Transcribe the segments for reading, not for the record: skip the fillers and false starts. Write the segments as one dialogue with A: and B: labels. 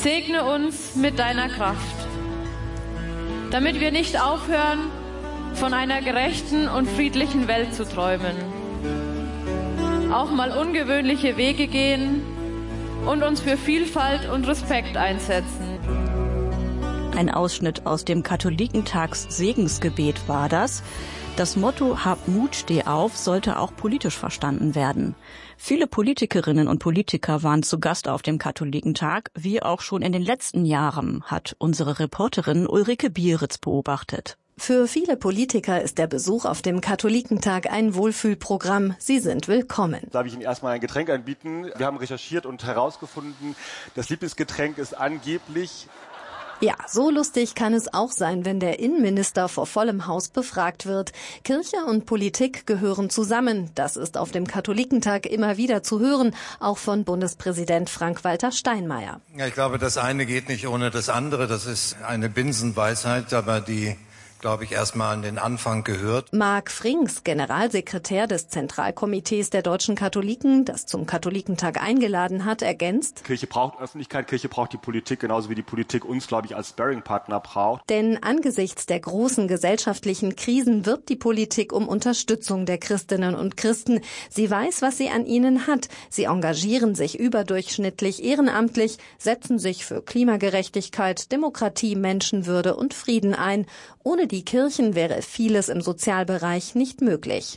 A: Segne uns mit deiner Kraft, damit wir nicht aufhören, von einer gerechten und friedlichen Welt zu träumen. Auch mal ungewöhnliche Wege gehen und uns für Vielfalt und Respekt einsetzen.
B: Ein Ausschnitt aus dem Katholikentags-Segensgebet war das. Das Motto "Hab Mut, steh auf" sollte auch politisch verstanden werden. Viele Politikerinnen und Politiker waren zu Gast auf dem Katholikentag, wie auch schon in den letzten Jahren, hat unsere Reporterin Ulrike Bieritz beobachtet.
C: Für viele Politiker ist der Besuch auf dem Katholikentag ein Wohlfühlprogramm. Sie sind willkommen.
D: Darf ich Ihnen erstmal ein Getränk anbieten? Wir haben recherchiert und herausgefunden, das Lieblingsgetränk ist angeblich...
C: Ja, so lustig kann es auch sein, wenn der Innenminister vor vollem Haus befragt wird. Kirche und Politik gehören zusammen. Das ist auf dem Katholikentag immer wieder zu hören, auch von Bundespräsident Frank-Walter Steinmeier.
E: Ja, ich glaube, das eine geht nicht ohne das andere. Das ist eine Binsenweisheit, aber die, glaube ich, erstmal an den Anfang gehört.
C: Marc Frings, Generalsekretär des Zentralkomitees der deutschen Katholiken, das zum Katholikentag eingeladen hat, ergänzt:
D: Kirche braucht Öffentlichkeit, Kirche braucht die Politik, genauso wie die Politik uns, glaube ich, als Sparringpartner braucht.
C: Denn angesichts der großen gesellschaftlichen Krisen wirbt die Politik um Unterstützung der Christinnen und Christen. Sie weiß, was sie an ihnen hat. Sie engagieren sich überdurchschnittlich ehrenamtlich, setzen sich für Klimagerechtigkeit, Demokratie, Menschenwürde und Frieden ein. Ohne die Kirchen wäre vieles im Sozialbereich nicht möglich.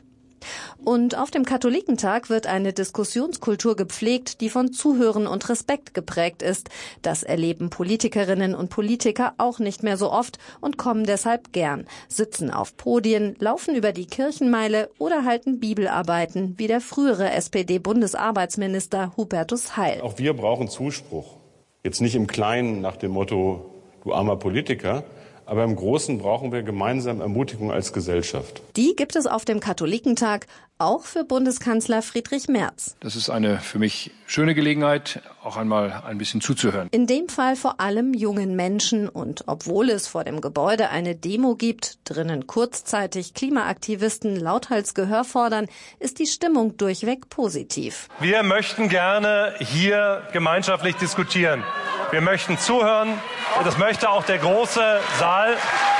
C: Und auf dem Katholikentag wird eine Diskussionskultur gepflegt, die von Zuhören und Respekt geprägt ist. Das erleben Politikerinnen und Politiker auch nicht mehr so oft und kommen deshalb gern, sitzen auf Podien, laufen über die Kirchenmeile oder halten Bibelarbeiten, wie der frühere SPD-Bundesarbeitsminister Hubertus Heil.
F: Auch wir brauchen Zuspruch. Jetzt nicht im Kleinen nach dem Motto, du armer Politiker, aber im Großen brauchen wir gemeinsam Ermutigung als Gesellschaft.
C: Die gibt es auf dem Katholikentag, auch für Bundeskanzler Friedrich Merz.
G: Das ist eine für mich schöne Gelegenheit, auch einmal ein bisschen zuzuhören.
C: In dem Fall vor allem jungen Menschen. Und obwohl es vor dem Gebäude eine Demo gibt, drinnen kurzzeitig Klimaaktivisten lauthals Gehör fordern, ist die Stimmung durchweg positiv.
H: Wir möchten gerne hier gemeinschaftlich diskutieren. Wir möchten zuhören. Das möchte auch der große Saal.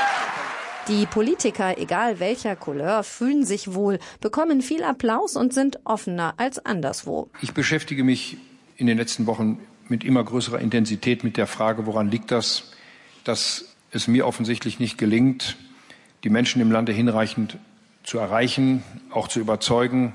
C: Die Politiker, egal welcher Couleur, fühlen sich wohl, bekommen viel Applaus und sind offener als anderswo.
G: Ich beschäftige mich in den letzten Wochen mit immer größerer Intensität mit der Frage, woran liegt das, dass es mir offensichtlich nicht gelingt, die Menschen im Lande hinreichend zu erreichen, auch zu überzeugen.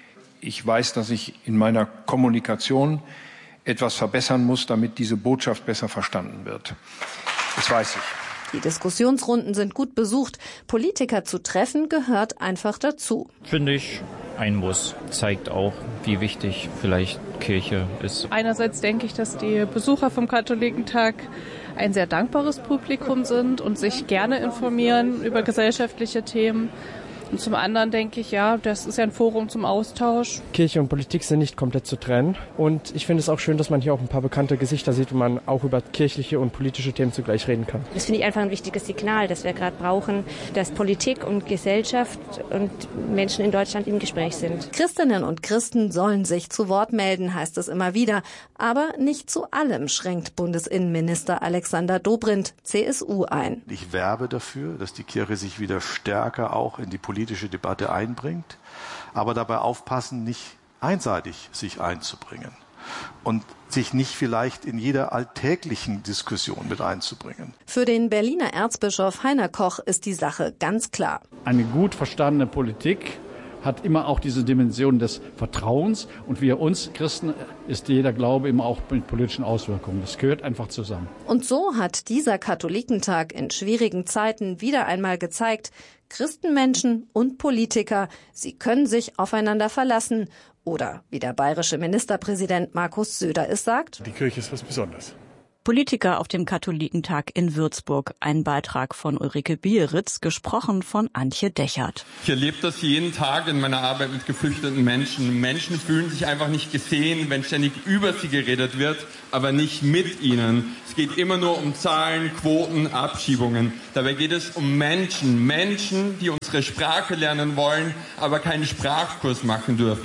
G: Ich weiß, dass ich in meiner Kommunikation etwas verbessern muss, damit diese Botschaft besser verstanden wird. Das weiß ich.
C: Die Diskussionsrunden sind gut besucht. Politiker zu treffen gehört einfach dazu.
I: Finde ich ein Muss. Zeigt auch, wie wichtig vielleicht Kirche ist.
J: Einerseits denke ich, dass die Besucher vom Katholikentag ein sehr dankbares Publikum sind und sich gerne informieren über gesellschaftliche Themen. Und zum anderen denke ich, ja, das ist ja ein Forum zum Austausch.
K: Kirche und Politik sind nicht komplett zu trennen. Und ich finde es auch schön, dass man hier auch ein paar bekannte Gesichter sieht und man auch über kirchliche und politische Themen zugleich reden kann.
L: Das finde ich einfach ein wichtiges Signal, das wir gerade brauchen, dass Politik und Gesellschaft und Menschen in Deutschland im Gespräch sind.
C: Christinnen und Christen sollen sich zu Wort melden, heißt es immer wieder. Aber nicht zu allem schränkt Bundesinnenminister Alexander Dobrindt, CSU, ein.
M: Ich werbe dafür, dass die Kirche sich wieder stärker auch in die politische Debatte einbringt, aber dabei aufpassen, nicht einseitig sich einzubringen und sich nicht vielleicht in jeder alltäglichen Diskussion mit einzubringen.
C: Für den Berliner Erzbischof Heiner Koch ist die Sache ganz klar.
N: Eine gut verstandene Politik hat immer auch diese Dimension des Vertrauens und wir uns Christen ist jeder Glaube immer auch mit politischen Auswirkungen. Das gehört einfach zusammen.
C: Und so hat dieser Katholikentag in schwierigen Zeiten wieder einmal gezeigt, Christenmenschen und Politiker, sie können sich aufeinander verlassen. Oder, wie der bayerische Ministerpräsident Markus Söder es sagt,
F: die Kirche ist was Besonderes.
B: Politiker auf dem Katholikentag in Würzburg. Ein Beitrag von Ulrike Bieritz, gesprochen von Antje Dechert.
O: Ich erlebe das jeden Tag in meiner Arbeit mit geflüchteten Menschen. Menschen fühlen sich einfach nicht gesehen, wenn ständig über sie geredet wird, aber nicht mit ihnen. Es geht immer nur um Zahlen, Quoten, Abschiebungen. Dabei geht es um Menschen, die unsere Sprache lernen wollen, aber keinen Sprachkurs machen dürfen.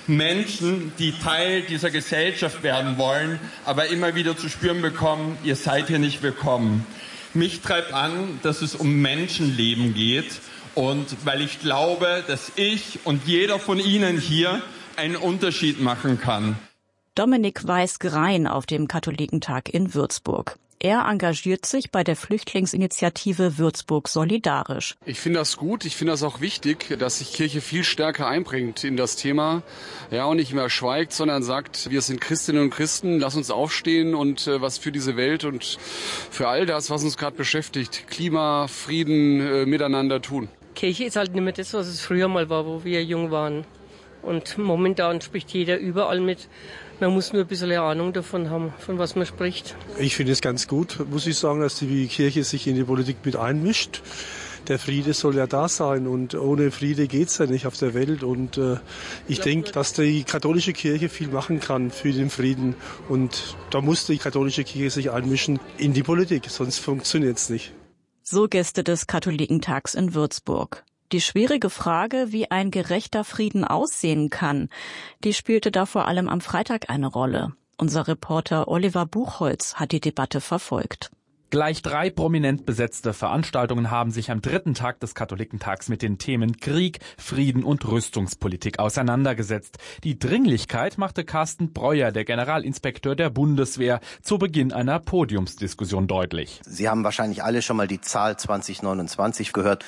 O: Menschen, die Teil dieser Gesellschaft werden wollen, aber immer wieder zu spüren bekommen, ihr seid hier nicht willkommen. Mich treibt an, dass es um Menschenleben geht und weil ich glaube, dass ich und jeder von Ihnen hier einen Unterschied machen kann.
B: Dominik Weiß-Grein auf dem Katholikentag in Würzburg. Er engagiert sich bei der Flüchtlingsinitiative Würzburg Solidarisch.
P: Ich finde das gut, ich finde das auch wichtig, dass sich Kirche viel stärker einbringt in das Thema. Ja, und nicht mehr schweigt, sondern sagt, wir sind Christinnen und Christen, lass uns aufstehen und was für diese Welt und für all das, was uns gerade beschäftigt, Klima, Frieden, miteinander tun.
Q: Kirche ist halt nicht mehr das, was es früher mal war, wo wir jung waren. Und momentan spricht jeder überall mit. Man muss nur ein bisschen Ahnung davon haben, von was man spricht.
R: Ich finde es ganz gut, muss ich sagen, dass die Kirche sich in die Politik mit einmischt. Der Friede soll ja da sein und ohne Friede geht es ja nicht auf der Welt. Und ich denke, dass die katholische Kirche viel machen kann für den Frieden. Und da muss die katholische Kirche sich einmischen in die Politik, sonst funktioniert es nicht.
B: So Gäste des Katholikentags in Würzburg. Die schwierige Frage, wie ein gerechter Frieden aussehen kann, die spielte da vor allem am Freitag eine Rolle. Unser Reporter Oliver Buchholz hat die Debatte verfolgt.
S: Gleich 3 prominent besetzte Veranstaltungen haben sich am 3. Tag des Katholikentags mit den Themen Krieg, Frieden und Rüstungspolitik auseinandergesetzt. Die Dringlichkeit machte Carsten Breuer, der Generalinspekteur der Bundeswehr, zu Beginn einer Podiumsdiskussion deutlich.
T: Sie haben wahrscheinlich alle schon mal die Zahl 2029 gehört.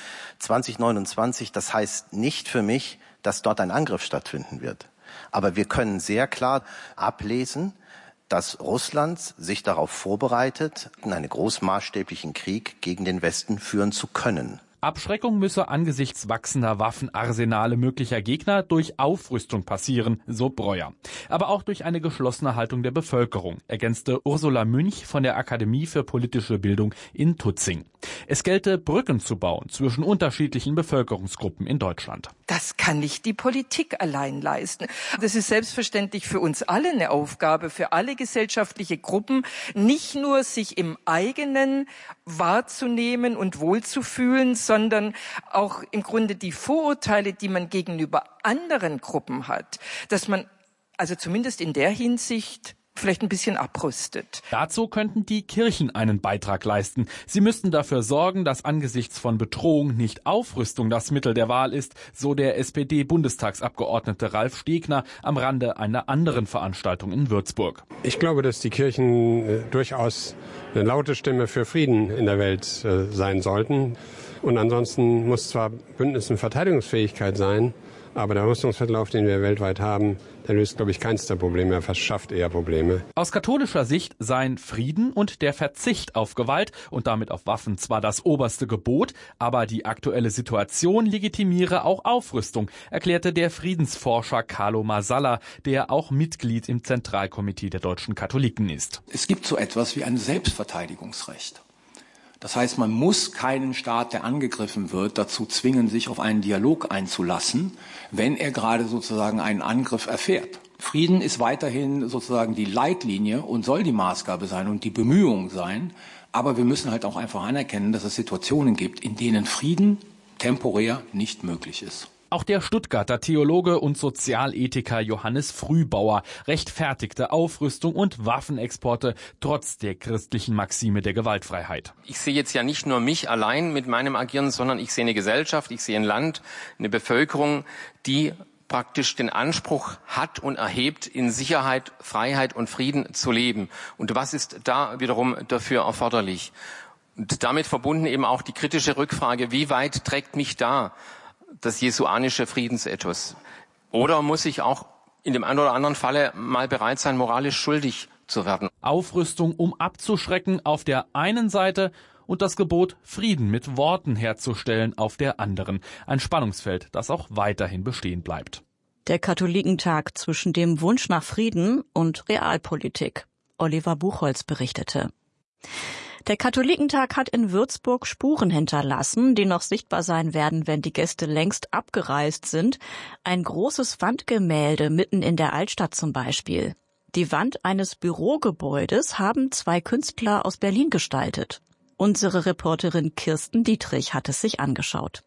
T: 2029, das heißt nicht für mich, dass dort ein Angriff stattfinden wird. Aber wir können sehr klar ablesen, dass Russland sich darauf vorbereitet, einen großmaßstäblichen Krieg gegen den Westen führen zu können.
S: Abschreckung müsse angesichts wachsender Waffenarsenale möglicher Gegner durch Aufrüstung passieren, so Breuer. Aber auch durch eine geschlossene Haltung der Bevölkerung, ergänzte Ursula Münch von der Akademie für politische Bildung in Tutzing. Es gelte, Brücken zu bauen zwischen unterschiedlichen Bevölkerungsgruppen in Deutschland.
U: Das kann nicht die Politik allein leisten. Das ist selbstverständlich für uns alle eine Aufgabe, für alle gesellschaftliche Gruppen, nicht nur sich im eigenen wahrzunehmen und wohlzufühlen, sondern auch im Grunde die Vorurteile, die man gegenüber anderen Gruppen hat, dass man also zumindest in der Hinsicht vielleicht ein bisschen abrüstet.
S: Dazu könnten die Kirchen einen Beitrag leisten. Sie müssten dafür sorgen, dass angesichts von Bedrohung nicht Aufrüstung das Mittel der Wahl ist, so der SPD-Bundestagsabgeordnete Ralf Stegner am Rande einer anderen Veranstaltung in Würzburg.
V: Ich glaube, dass die Kirchen durchaus eine laute Stimme für Frieden in der Welt sein sollten. Und ansonsten muss zwar Bündnis- und Verteidigungsfähigkeit sein, aber der Rüstungswettlauf, den wir weltweit haben, der löst, glaube ich, keins der Probleme, er verschafft eher Probleme.
S: Aus katholischer Sicht seien Frieden und der Verzicht auf Gewalt und damit auf Waffen zwar das oberste Gebot, aber die aktuelle Situation legitimiere auch Aufrüstung, erklärte der Friedensforscher Carlo Masalla, der auch Mitglied im Zentralkomitee der deutschen Katholiken ist.
W: Es gibt so etwas wie ein Selbstverteidigungsrecht. Das heißt, man muss keinen Staat, der angegriffen wird, dazu zwingen, sich auf einen Dialog einzulassen, wenn er gerade sozusagen einen Angriff erfährt. Frieden ist weiterhin sozusagen die Leitlinie und soll die Maßgabe sein und die Bemühung sein. Aber wir müssen halt auch einfach anerkennen, dass es Situationen gibt, in denen Frieden temporär nicht möglich ist.
S: Auch der Stuttgarter Theologe und Sozialethiker Johannes Frühbauer rechtfertigte Aufrüstung und Waffenexporte trotz der christlichen Maxime der Gewaltfreiheit.
X: Ich sehe jetzt ja nicht nur mich allein mit meinem Agieren, sondern ich sehe eine Gesellschaft, ich sehe ein Land, eine Bevölkerung, die praktisch den Anspruch hat und erhebt, in Sicherheit, Freiheit und Frieden zu leben. Und was ist da wiederum dafür erforderlich? Und damit verbunden eben auch die kritische Rückfrage, wie weit trägt mich da das jesuanische Friedensethos? Oder muss ich auch in dem einen oder anderen Falle mal bereit sein, moralisch schuldig zu werden?
S: Aufrüstung, um abzuschrecken, auf der einen Seite und das Gebot, Frieden mit Worten herzustellen, auf der anderen. Ein Spannungsfeld, das auch weiterhin bestehen bleibt.
B: Der Katholikentag zwischen dem Wunsch nach Frieden und Realpolitik. Oliver Buchholz berichtete. Der Katholikentag hat in Würzburg Spuren hinterlassen, die noch sichtbar sein werden, wenn die Gäste längst abgereist sind. Ein großes Wandgemälde mitten in der Altstadt zum Beispiel. Die Wand eines Bürogebäudes haben 2 Künstler aus Berlin gestaltet. Unsere Reporterin Kirsten Dietrich hat es sich angeschaut.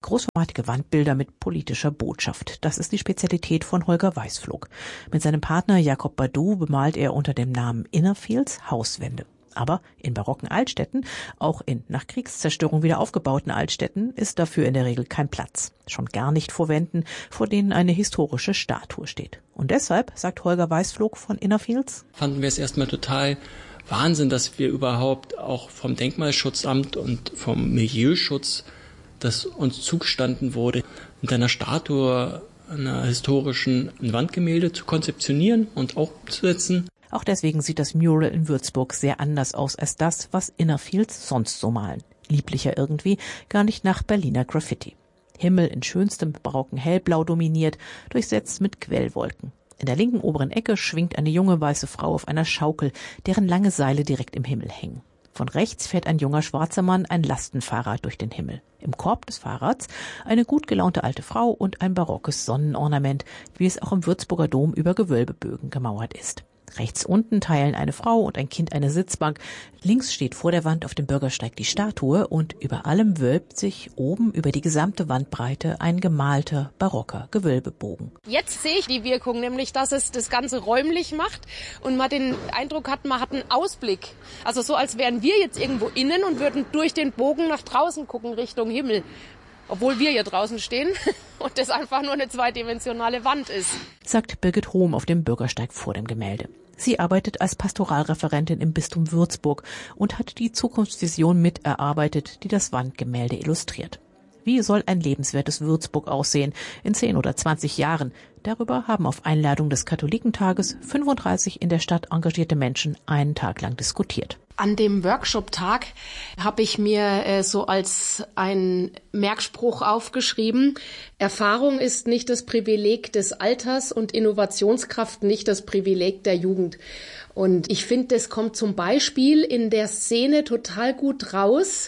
A: Großformatige Wandbilder mit politischer Botschaft. Das ist die Spezialität von Holger Weißflog. Mit seinem Partner Jakob Badu bemalt er unter dem Namen Innerfields Hauswände. Aber in barocken Altstädten, auch in nach Kriegszerstörung wieder aufgebauten Altstädten, ist dafür in der Regel kein Platz. Schon gar nicht vor Wänden, vor denen eine historische Statue steht. Und deshalb, sagt Holger Weißflog von Innerfields,
D: fanden wir es erstmal total Wahnsinn, dass wir überhaupt auch vom Denkmalschutzamt und vom Milieuschutz, das uns zugestanden wurde, mit einer Statue, einer historischen Wandgemälde zu konzeptionieren und auch umzusetzen.
A: Auch deswegen sieht das Mural in Würzburg sehr anders aus als das, was Innerfields sonst so malen. Lieblicher irgendwie, gar nicht nach Berliner Graffiti. Himmel in schönstem barocken Hellblau dominiert, durchsetzt mit Quellwolken. In der linken oberen Ecke schwingt eine junge weiße Frau auf einer Schaukel, deren lange Seile direkt im Himmel hängen. Von rechts fährt ein junger schwarzer Mann ein Lastenfahrrad durch den Himmel. Im Korb des Fahrrads eine gut gelaunte alte Frau und ein barockes Sonnenornament, wie es auch im Würzburger Dom über Gewölbebögen gemauert ist. Rechts unten teilen eine Frau und ein Kind eine Sitzbank. Links steht vor der Wand auf dem Bürgersteig die Statue und über allem wölbt sich oben über die gesamte Wandbreite ein gemalter, barocker Gewölbebogen.
E: Jetzt sehe ich die Wirkung, nämlich dass es das Ganze räumlich macht und man den Eindruck hat, man hat einen Ausblick. Also so, als wären wir jetzt irgendwo innen und würden durch den Bogen nach draußen gucken, Richtung Himmel. Obwohl wir hier draußen stehen und das einfach nur eine zweidimensionale Wand ist.
A: Sagt Birgit Hohm auf dem Bürgersteig vor dem Gemälde. Sie arbeitet als Pastoralreferentin im Bistum Würzburg und hat die Zukunftsvision mit erarbeitet, die das Wandgemälde illustriert. Wie soll ein lebenswertes Würzburg aussehen in 10 oder 20 Jahren? Darüber haben auf Einladung des Katholikentages 35 in der Stadt engagierte Menschen einen Tag lang diskutiert.
H: An dem Workshop-Tag habe ich mir so als einen Merkspruch aufgeschrieben: Erfahrung ist nicht das Privileg des Alters und Innovationskraft nicht das Privileg der Jugend. Und ich finde, das kommt zum Beispiel in der Szene total gut raus,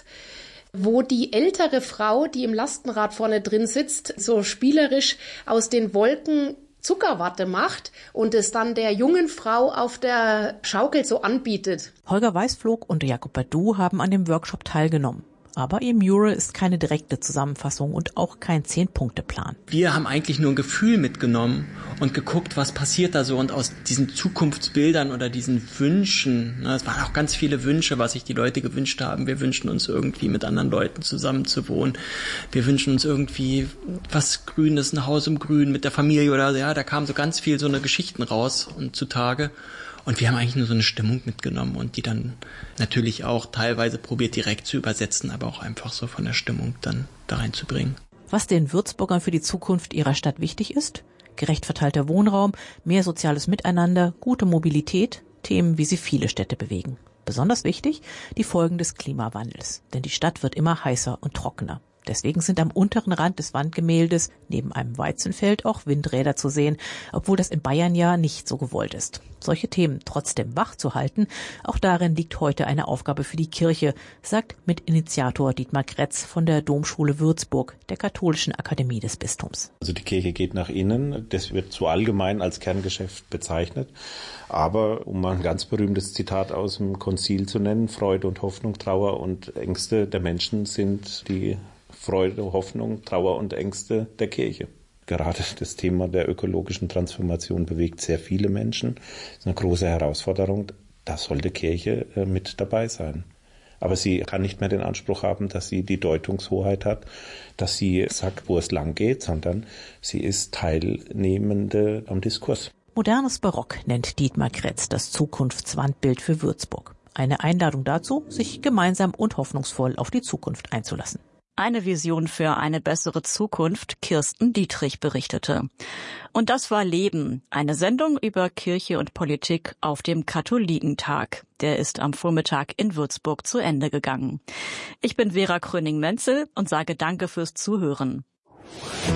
H: wo die ältere Frau, die im Lastenrad vorne drin sitzt, so spielerisch aus den Wolken Zuckerwatte macht und es dann der jungen Frau auf der Schaukel so anbietet.
A: Holger Weißflog und Jakob Badu haben an dem Workshop teilgenommen. Aber ihr Mural ist keine direkte Zusammenfassung und auch kein 10-Punkte-Plan.
D: Wir haben eigentlich nur ein Gefühl mitgenommen und geguckt, was passiert da so. Und aus diesen Zukunftsbildern oder diesen Wünschen, es waren auch ganz viele Wünsche, was sich die Leute gewünscht haben. Wir wünschen uns irgendwie mit anderen Leuten zusammen zu wohnen. Wir wünschen uns irgendwie was Grünes, ein Haus im Grün mit der Familie oder so. Ja, da kamen so ganz viel so eine Geschichten raus und zutage. Und wir haben eigentlich nur so eine Stimmung mitgenommen und die dann natürlich auch teilweise probiert direkt zu übersetzen, aber auch einfach so von der Stimmung dann da reinzubringen.
A: Was den Würzburgern für die Zukunft ihrer Stadt wichtig ist? Gerecht verteilter Wohnraum, mehr soziales Miteinander, gute Mobilität, Themen, wie sie viele Städte bewegen. Besonders wichtig, die Folgen des Klimawandels. Denn die Stadt wird immer heißer und trockener. Deswegen sind am unteren Rand des Wandgemäldes neben einem Weizenfeld auch Windräder zu sehen, obwohl das in Bayern ja nicht so gewollt ist. Solche Themen trotzdem wach zu halten, auch darin liegt heute eine Aufgabe für die Kirche, sagt Mitinitiator Dietmar Kretz von der Domschule Würzburg, der Katholischen Akademie des Bistums.
Y: Also die Kirche geht nach innen, das wird zu allgemein als Kerngeschäft bezeichnet. Aber um mal ein ganz berühmtes Zitat aus dem Konzil zu nennen, Freude und Hoffnung, Trauer und Ängste der Menschen sind die Freude, Hoffnung, Trauer und Ängste der Kirche. Gerade das Thema der ökologischen Transformation bewegt sehr viele Menschen. Das ist eine große Herausforderung. Da sollte Kirche mit dabei sein. Aber sie kann nicht mehr den Anspruch haben, dass sie die Deutungshoheit hat, dass sie sagt, wo es lang geht, sondern sie ist Teilnehmende am Diskurs.
A: Modernes Barock nennt Dietmar Kretz das Zukunftswandbild für Würzburg. Eine Einladung dazu, sich gemeinsam und hoffnungsvoll auf die Zukunft einzulassen.
B: Eine Vision für eine bessere Zukunft, Kirsten Dietrich berichtete. Und das war Leben, eine Sendung über Kirche und Politik auf dem Katholikentag. Der ist am Vormittag in Würzburg zu Ende gegangen. Ich bin Vera Kröning-Menzel und sage Danke fürs Zuhören.